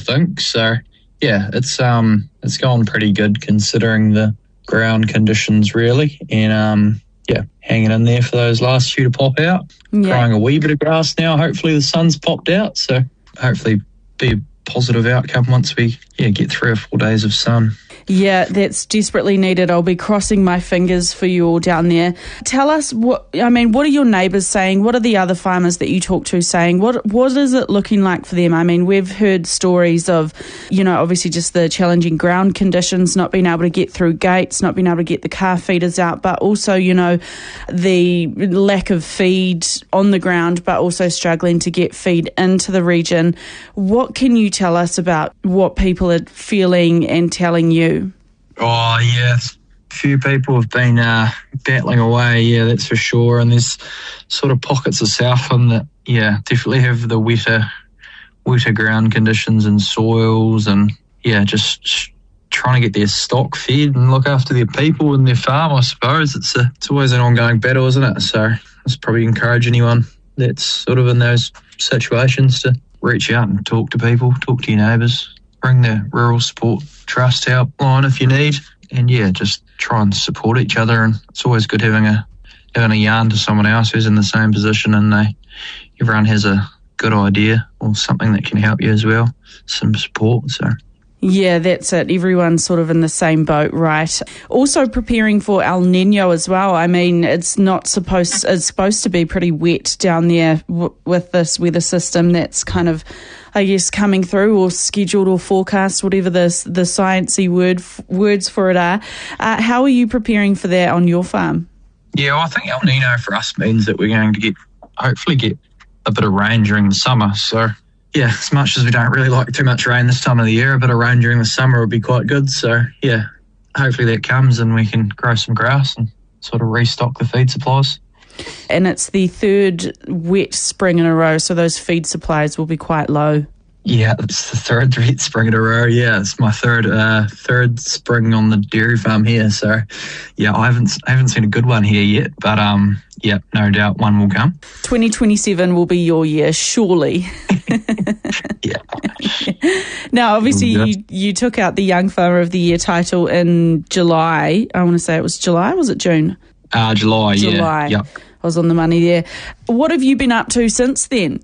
think. So yeah, it's gone pretty good considering the ground conditions, really. And hanging in there for those last few to pop out. Growing a wee bit of grass now. Hopefully the sun's popped out, so hopefully be a positive outcome once we get 3 or 4 days of sun. Yeah, that's desperately needed. I'll be crossing my fingers for you all down there. Tell us, what are your neighbours saying? What are the other farmers that you talk to saying? What is it looking like for them? I mean, we've heard stories of, obviously just the challenging ground conditions, not being able to get through gates, not being able to get the car feeders out, but also, the lack of feed on the ground, but also struggling to get feed into the region. What can you tell us about what people are feeling and telling you? Oh, yeah. A few people have been battling away, yeah, that's for sure. And there's sort of pockets of Southland that, definitely have the wetter ground conditions and soils, and, just trying to get their stock fed and look after their people and their farm, I suppose. It's always an ongoing battle, isn't it? So let's probably encourage anyone that's sort of in those situations to reach out and talk to people, talk to your neighbours. Bring the Rural Support Trust helpline if you need, and just try and support each other. And it's always good having a yarn to someone else who's in the same position, and everyone has a good idea or something that can help you as well. Some support. So. Yeah, that's it. Everyone's sort of in the same boat, right? Also preparing for El Nino as well. I mean, it's supposed to be pretty wet down there with this weather system that's kind of, I guess, coming through, or scheduled or forecast, whatever the sciencey words for it are. How are you preparing for that on your farm? Yeah, well, I think El Nino for us means that we're going to hopefully get a bit of rain during the summer. So, yeah, as much as we don't really like too much rain this time of the year, a bit of rain during the summer would be quite good. So, yeah, hopefully that comes and we can grow some grass and sort of restock the feed supplies. And it's the third wet spring in a row, so those feed supplies will be quite low. Yeah, it's the third wet spring in a row. Yeah, it's my third spring on the dairy farm here. So, yeah, I haven't seen a good one here yet, but no doubt one will come. 2027 will be your year, surely. Yeah. Now, obviously, you took out the Young Farmer of the Year title in July. I want to say it was July. Was it June? July. Yeah. Yep. I was on the money there. What have you been up to since then?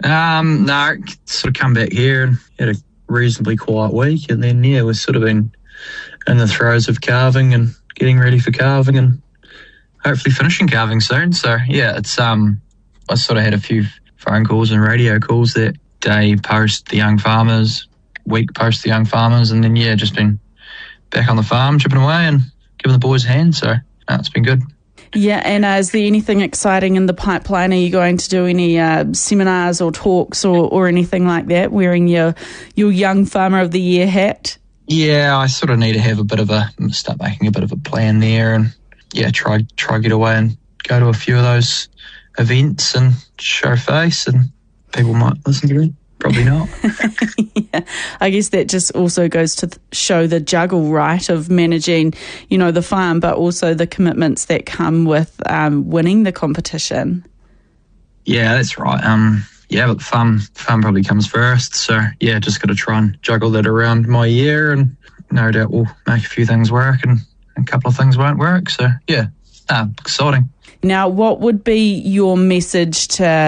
No, sort of come back here and had a reasonably quiet week, and then we've sort of been in the throes of calving and getting ready for calving, and hopefully finishing calving soon. So it's I sort of had a few phone calls and radio calls that day post the Young Farmers, week post the Young Farmers, and then just been back on the farm chipping away and giving the boys a hand. So it's been good. Yeah, and is there anything exciting in the pipeline? Are you going to do any seminars or talks or anything like that, wearing your Young Farmer of the Year hat? Yeah, I sort of need to start making a bit of a plan there, and try get away and go to a few of those events and show face, and people might listen to me. Probably not. Yeah, I guess that just also goes to show the juggle, right, of managing, the farm, but also the commitments that come with winning the competition. Yeah, that's right. But the farm probably comes first. So, just got to try and juggle that around my year, and no doubt we'll make a few things work and a couple of things won't work. So, exciting. Now, what would be your message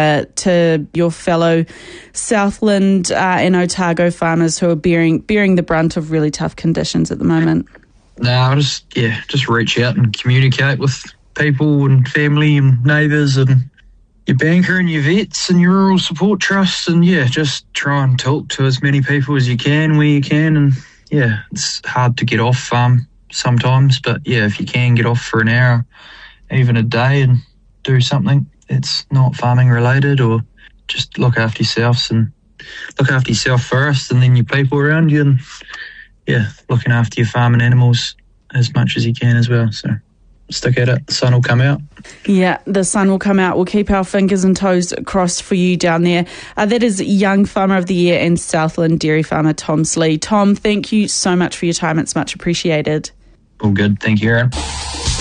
to your fellow Southland and Otago farmers who are bearing the brunt of really tough conditions at the moment? No, just reach out and communicate with people and family and neighbours and your banker and your vets and your Rural Support Trust, and just try and talk to as many people as you can where you can. And it's hard to get off farm sometimes, but if you can get off for an hour, even a day, and do something that's not farming related, or just look after yourself first, and then your people around you, and looking after your farm and animals as much as you can as well. So stick at it. The sun will come out. Yeah, the sun will come out. We'll keep our fingers and toes crossed for you down there. That is Young Farmer of the Year and Southland dairy farmer Tom Slee. Tom, thank you so much for your time. It's much appreciated. All good. Thank you, Erin.